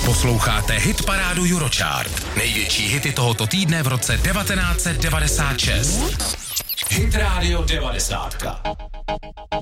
Posloucháte hitparádu Eurochart. Největší hity tohoto týdne v roce 1996. Hit Radio 90.